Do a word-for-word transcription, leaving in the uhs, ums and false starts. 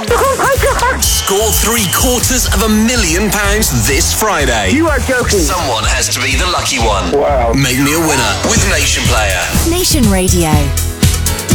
Oh my God! Score three quarters of a million pounds this Friday. You are joking. Someone has to be the lucky one. Wow. Make me a winner with Nation Player. Nation Radio.